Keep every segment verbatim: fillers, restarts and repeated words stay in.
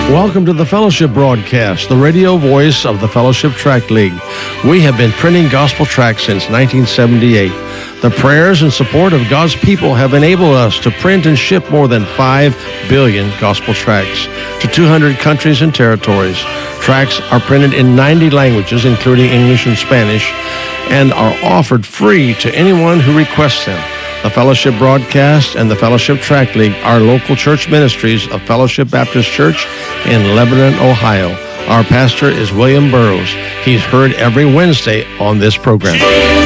Welcome to the Fellowship Broadcast, the radio voice of the Fellowship Tract League. We have been printing gospel tracts since nineteen seventy-eight. The prayers and support of God's people have enabled us to print and ship more than five billion gospel tracts to two hundred countries and territories. Tracts are printed in ninety languages, including English and Spanish, and are offered free to anyone who requests them. The Fellowship Broadcast and the Fellowship Tract League are local church ministries of Fellowship Baptist Church in Lebanon, Ohio. Our pastor is William Burroughs. He's heard every Wednesday on this program.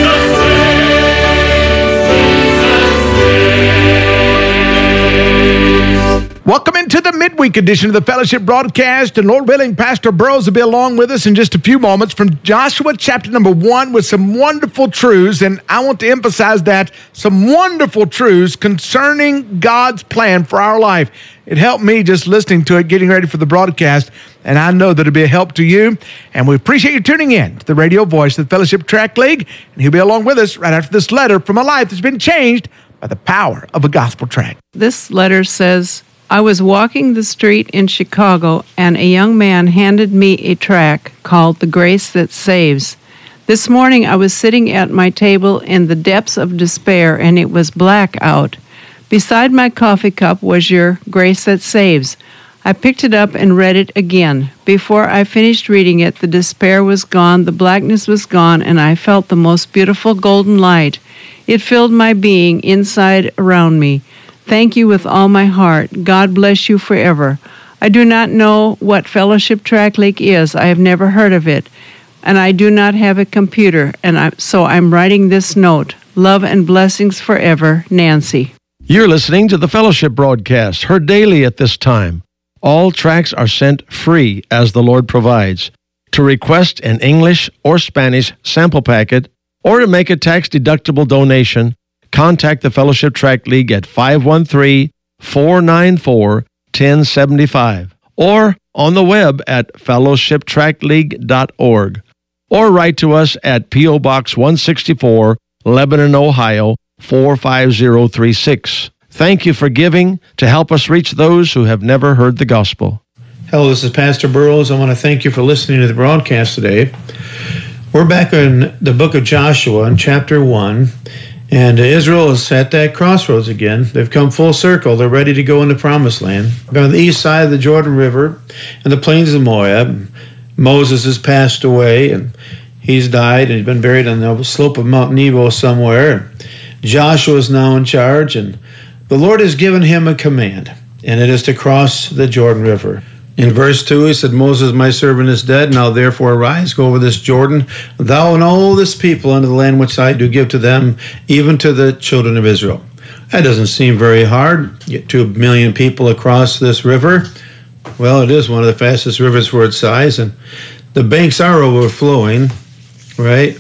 Welcome into the midweek edition of the Fellowship Broadcast, and Lord willing, Pastor Burroughs will be along with us in just a few moments from Joshua chapter number one with some wonderful truths, and I want to emphasize that, some wonderful truths concerning God's plan for our life. It helped me just listening to it, getting ready for the broadcast, and I know that it'll be a help to you, and we appreciate you tuning in to the radio voice of the Fellowship Tract League, and he'll be along with us right after this letter from a life that's been changed by the power of a gospel tract. This letter says, I was walking the street in Chicago, and a young man handed me a tract called The Grace That Saves. This morning I was sitting at my table in the depths of despair, and it was black out. Beside my coffee cup was your Grace That Saves. I picked it up and read it again. Before I finished reading it, the despair was gone, the blackness was gone, and I felt the most beautiful golden light. It filled my being inside around me. Thank you with all my heart. God bless you forever. I do not know what Fellowship Tract League is. I have never heard of it. And I do not have a computer, and I, so I'm writing this note. Love and blessings forever, Nancy. You're listening to the Fellowship Broadcast, heard daily at this time. All tracts are sent free as the Lord provides. To request an English or Spanish sample packet, or to make a tax-deductible donation, contact the Fellowship Tract League at five one three, four nine four, one oh seven five or on the web at fellowship tract league dot org, or write to us at P O. Box one sixty-four, Lebanon, Ohio, four five zero three six. Thank you for giving to help us reach those who have never heard the gospel. Hello, this is Pastor Burroughs. I want to thank you for listening to the broadcast today. We're back in the book of Joshua in chapter one. And Israel is at that crossroads again. They've come full circle. They're ready to go into Promised Land. They're on the east side of the Jordan River and the plains of Moab. Moses has passed away, and he's died, and he's been buried on the slope of Mount Nebo somewhere. Joshua is now in charge, and the Lord has given him a command, and it is to cross the Jordan River. In verse two, he said, Moses, my servant, is dead. Now therefore arise, go over this Jordan, thou and all this people unto the land which I do give to them, even to the children of Israel. That doesn't seem very hard. Get two million people across this river. Well, it is one of the fastest rivers for its size, and the banks are overflowing, right?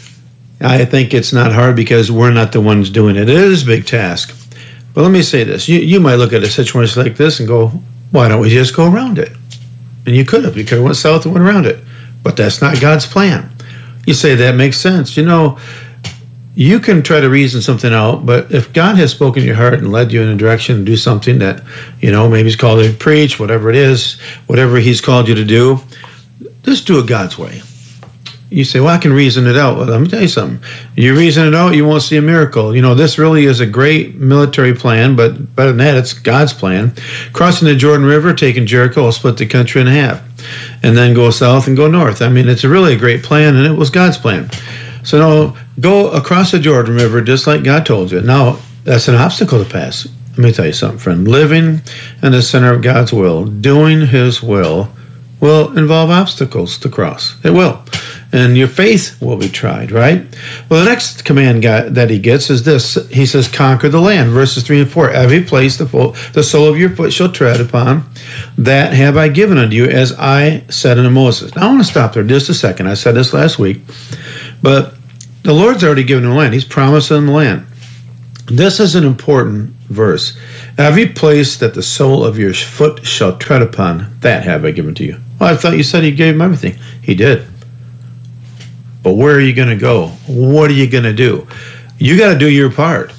I think it's not hard because we're not the ones doing it. It is a big task. But let me say this. You, you might look at a situation like this and go, why don't we just go around it? And you could have. You could have went south and went around it. But that's not God's plan. You say that makes sense. You know, you can try to reason something out, but if God has spoken to your heart and led you in a direction to do something that, you know, maybe he's called you to preach, whatever it is, whatever he's called you to do, just do it God's way. You say, well, I can reason it out. Well, let me tell you something. You reason it out, you won't see a miracle. You know, this really is a great military plan, but better than that, it's God's plan. Crossing the Jordan River, taking Jericho, will split the country in half, and then go south and go north. I mean, it's a really a great plan, and it was God's plan. So now, go across the Jordan River just like God told you. Now, that's an obstacle to pass. Let me tell you something, friend. Living in the center of God's will, doing his will, will involve obstacles to cross. It will. And your faith will be tried, right? Well, the next command that he gets is this. He says, conquer the land. Verses three and four. Every place the, full, the sole of your foot shall tread upon, that have I given unto you, as I said unto Moses. Now, I want to stop there just a second. I said this last week. But the Lord's already given him the land. He's promised him the land. This is an important verse. Every place that the sole of your foot shall tread upon, that have I given to you. Well, I thought you said he gave him everything. He did. But where are you going to go? What are you going to do? You got to do your part.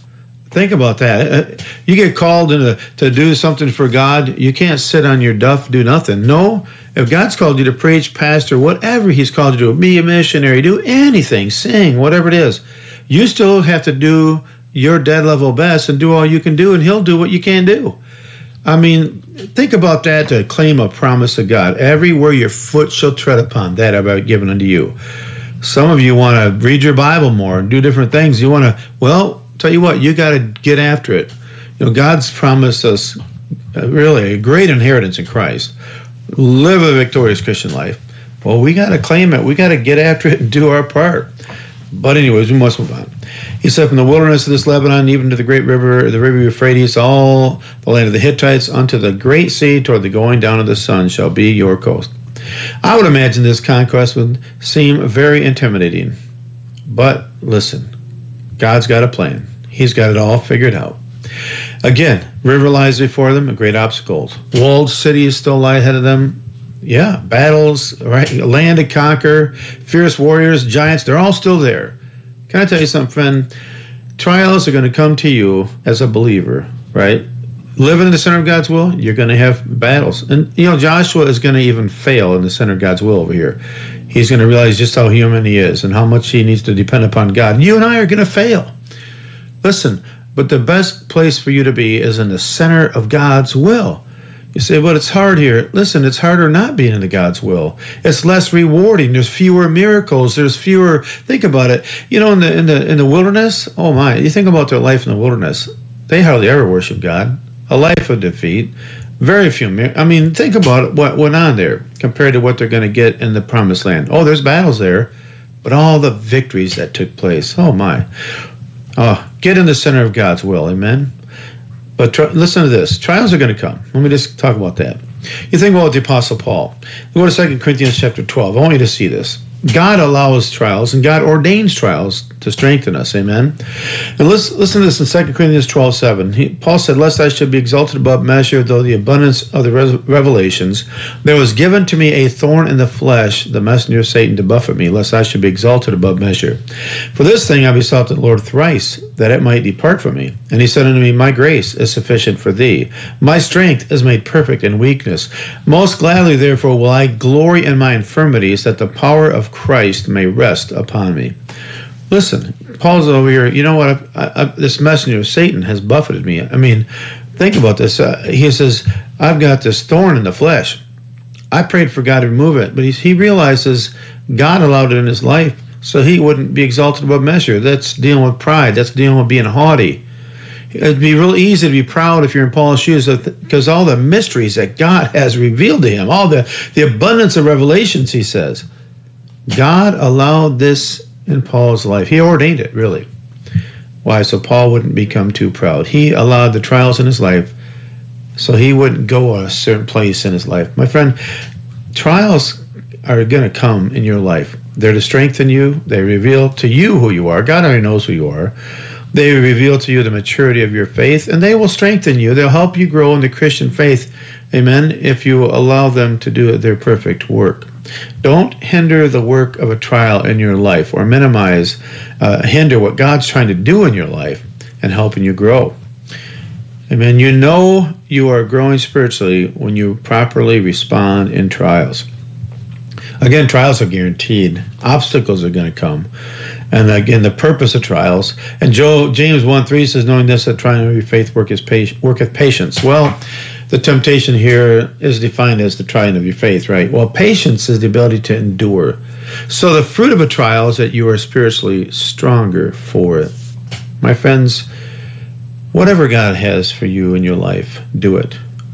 Think about that. You get called into, to do something for God, you can't sit on your duff, do nothing. No, if God's called you to preach, pastor, whatever he's called you to do, be a missionary, do anything, sing, whatever it is, you still have to do your dead level best and do all you can do, and he'll do what you can do. I mean, think about that, to claim a promise of God. Everywhere your foot shall tread upon, that have I given unto you. Some of you want to read your Bible more and do different things. You want to, well, tell you what, you got to get after it. You know, God's promised us really a great inheritance in Christ. Live a victorious Christian life. Well, we got to claim it. We got to get after it and do our part. But anyways, we must move on. He said, from the wilderness of this Lebanon, even to the great river, the river Euphrates, all the land of the Hittites, unto the great sea, toward the going down of the sun, shall be your coast. I would imagine this conquest would seem very intimidating. But listen, God's got a plan. He's got it all figured out. Again, river lies before them, great obstacles. Walled cities still lie ahead of them. Yeah, battles, right? Land to conquer, fierce warriors, giants, they're all still there. Can I tell you something, friend? Trials are going to come to you as a believer, right? Living in the center of God's will, you're going to have battles. And, you know, Joshua is going to even fail in the center of God's will over here. He's going to realize just how human he is and how much he needs to depend upon God. And you and I are going to fail. Listen, but the best place for you to be is in the center of God's will. You say, but it's hard here. Listen, it's harder not being in the God's will. It's less rewarding. There's fewer miracles. There's fewer. Think about it. You know, in the in the in the wilderness. Oh my! You think about their life in the wilderness. They hardly ever worship God. A life of defeat. Very few. Mir- I mean, think about what went on there compared to what they're going to get in the Promised Land. Oh, there's battles there, but all the victories that took place. Oh my! Oh, get in the center of God's will. Amen. But try, listen to this. Trials are going to come. Let me just talk about that. You think about the Apostle Paul. Go to Second Corinthians chapter twelve. I want you to see this. God allows trials, and God ordains trials to strengthen us. Amen? And listen, listen to this in Second Corinthians twelve seven. He, Paul said, lest I should be exalted above measure, though the abundance of the res- revelations, there was given to me a thorn in the flesh, the messenger of Satan, to buffet me, lest I should be exalted above measure. For this thing I besought the Lord thrice, that it might depart from me. And he said unto me, my grace is sufficient for thee. My strength is made perfect in weakness. Most gladly, therefore, will I glory in my infirmities, that the power of Christ may rest upon me. Listen, Paul's over here, you know what, I, I, this messenger of Satan has buffeted me. I mean, think about this. Uh, he says, I've got this thorn in the flesh. I prayed for God to remove it, but he, he realizes God allowed it in his life so he wouldn't be exalted above measure. That's dealing with pride. That's dealing with being haughty. It'd be real easy to be proud if you're in Paul's shoes, because all the mysteries that God has revealed to him, all the, the abundance of revelations, he says, God allowed this in Paul's life. He ordained it, really. Why? So Paul wouldn't become too proud. He allowed the trials in his life so he wouldn't go a certain place in his life. My friend, trials are going to come in your life. They're to strengthen you. They reveal to you who you are. God already knows who you are. They reveal to you the maturity of your faith, and they will strengthen you. They'll help you grow in the Christian faith, amen, if you allow them to do their perfect work. Don't hinder the work of a trial in your life, or minimize, uh, hinder what God's trying to do in your life and helping you grow. Amen. You know you are growing spiritually when you properly respond in trials. Again, trials are guaranteed. Obstacles are going to come. And again, the purpose of trials. And Joe, James one three says, knowing this, that trying of your faith worketh patience. Well, the temptation here is defined as the trying of your faith, right? Well, patience is the ability to endure. So the fruit of a trial is that you are spiritually stronger for it. My friends, whatever God has for you in your life, do it.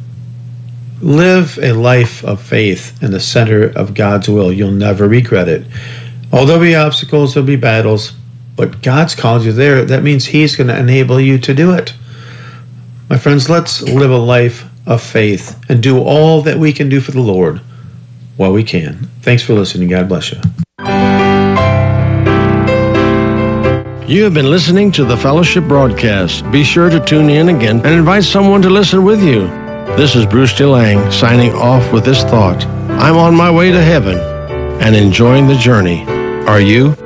Live a life of faith in the center of God's will. You'll never regret it. Oh, there'll be obstacles, there'll be battles, but God's called you there. That means He's going to enable you to do it. My friends, let's live a life of faith and do all that we can do for the Lord while we can. Thanks for listening. God bless you. You have been listening to the Fellowship Broadcast. Be sure to tune in again and invite someone to listen with you. This is Bruce DeLang signing off with this thought. I'm on my way to heaven and enjoying the journey. Are you?